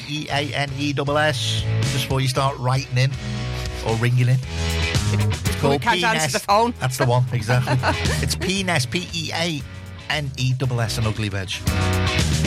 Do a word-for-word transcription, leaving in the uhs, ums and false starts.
E A N E S S, just before you start writing in or ringing in. It's We called can't P N S. answer the phone. That's the one, exactly. It's P N S, P E A N E S S, an ugly veg.